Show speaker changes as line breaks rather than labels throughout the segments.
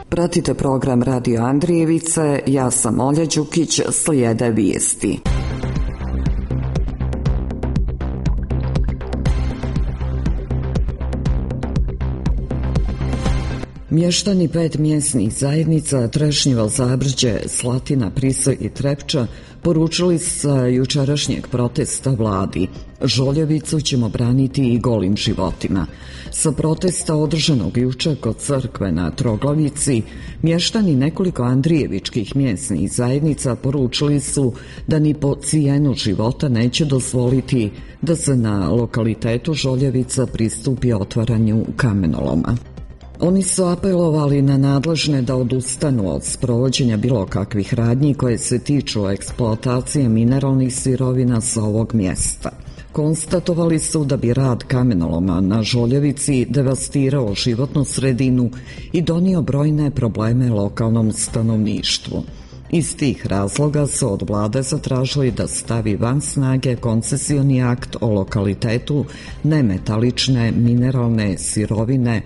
Pratite program Radio Andrijevice, ja sam Olja Đukić, slijede vijesti. Mještani 5 mjesnih zajednica Trešnjevo, Zabrđe, Slatina, Prisoj i Trepča poručili sa jučerašnjeg protesta vladi: Žoljevicu ćemo braniti i golim životima. Sa protesta održanog jučer kod crkve na Troglavici, mještani nekoliko andrijevičkih mjesnih zajednica poručili su da ni po cijenu života neće dozvoliti da se na lokalitetu Žoljevica pristupi otvaranju kamenoloma. Oni su apelovali na nadležne da odustanu od sprovođenja bilo kakvih radnji koje se tiču eksploatacije mineralnih sirovina sa ovog mjesta. Konstatovali su da bi rad kamenoloma na Žoljevici devastirao životnu sredinu i donio brojne probleme lokalnom stanovništvu. Iz tih razloga su od vlade zatražili da stavi van snage koncesioni akt o lokalitetu nemetalične mineralne sirovine,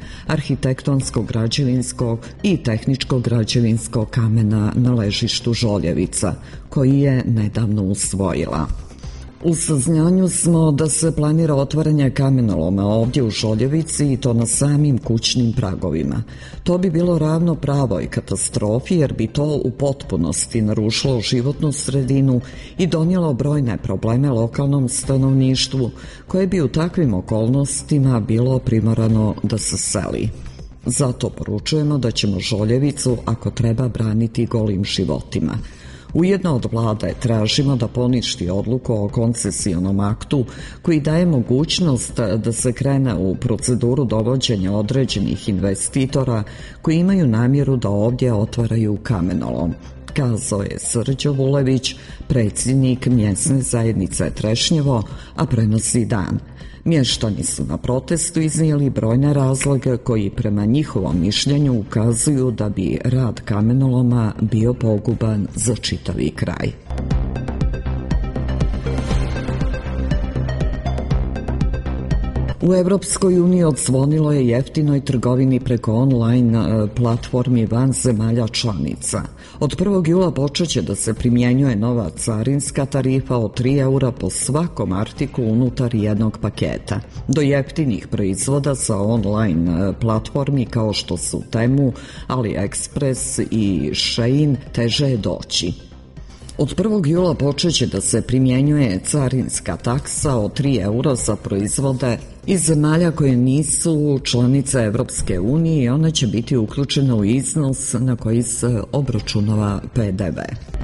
arhitektonsko-građevinskog i tehničko-građevinskog kamena na ležištu Žoljevica, koji je nedavno usvojila. U saznanju smo da se planira otvaranje kamenoloma ovdje u Žoljevici i to na samim kućnim pragovima. To bi bilo ravno pravoj katastrofi jer bi to u potpunosti narušilo životnu sredinu i donijelo brojne probleme lokalnom stanovništvu koje bi u takvim okolnostima bilo primorano da se seli. Zato poručujemo da ćemo Žoljevicu ako treba braniti golim životima. Ujedno od vlade tražimo da poništi odluku o koncesionom aktu koji daje mogućnost da se krene u proceduru dovođenja određenih investitora koji imaju namjeru da ovdje otvaraju kamenolom, kazao je Srđo Vulević, predsjednik mjesne zajednice Trešnjevo, a prenosi Dan. Mještani su na protestu iznijeli brojne razloge koji prema njihovom mišljenju ukazuju da bi rad kamenoloma bio poguban za čitavi kraj. U Europskoj uniji odzvonilo je jeftinoj trgovini preko online platformi van zemalja članica. Od 1. jula počeće da se primjenjuje nova carinska tarifa od 3 eura po svakom artiklu unutar jednog paketa. Do jeftinih proizvoda sa online platformi kao što su Temu, AliExpress i Shein teže je doći. Od 1. jula počeće da se primjenjuje carinska taksa od 3 eura za proizvode iz zemalja koje nisu članice Europske unije i ona će biti uključena u iznos na koji se obračunava PDV.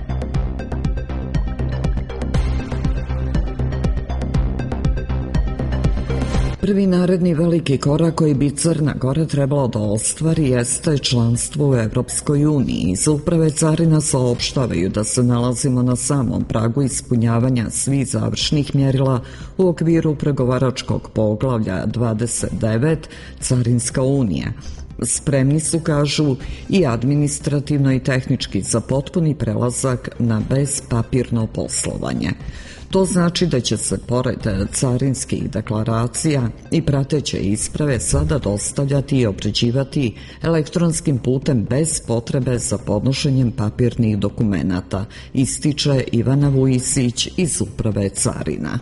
Prvi naredni veliki korak koji bi Crna Gora trebala da ostvari jeste članstvo u Europskoj uniji. Iz Uprave carina saopštavaju da se nalazimo na samom pragu ispunjavanja svih završnih mjerila u okviru pregovaračkog poglavlja 29 Carinska unija. Spremni su, kažu, i administrativno i tehnički za potpuni prelazak na bezpapirno poslovanje. To znači da će se pored carinskih deklaracija i prateće isprave sada dostavljati i obrađivati elektronskim putem bez potrebe za podnošenjem papirnih dokumenata, ističe Ivana Vujisić iz Uprave carina.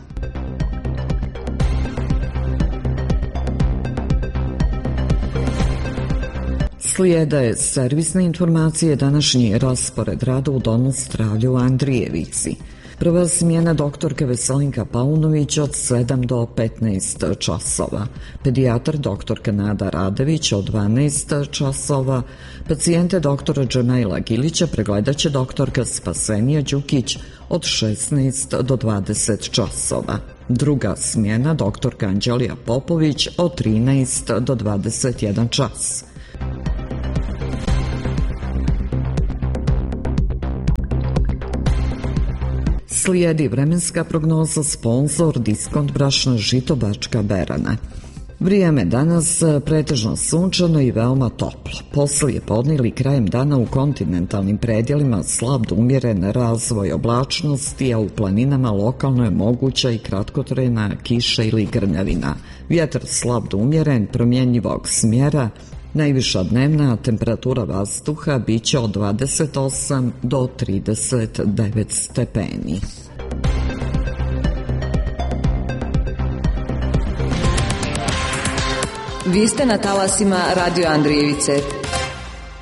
Slijede servisne informacije, današnji raspored rada u Domu zdravlja u Andrijevici. Prva smjena doktorke Veselinka Paunović od 7 do 15 časova, pedijatar doktorka Nada Radević od 12 časova, pacijente doktora Džemaila Gilića pregledat će doktorka Spasenija Đukić od 16 do 20 časova. Druga smjena doktorka Anđelija Popović od 13 do 21 čas. Slijedi vremenska prognoza, sponsor Diskont brašna žito Bačka Berana. Vrijeme danas pretežno sunčano i veoma toplo. Poslije podne ili krajem dana u kontinentalnim predjelima slab do umjeren razvoj oblačnosti, a u planinama lokalno je moguća i kratkotrajna kiša ili grmljavina. Vjetar slab do umjeren, promjenjivog smjera, Najviša dnevna temperatura vazduha biće od 28 do 39 stepeni.
Vi ste na talasima Radio Andrijevice.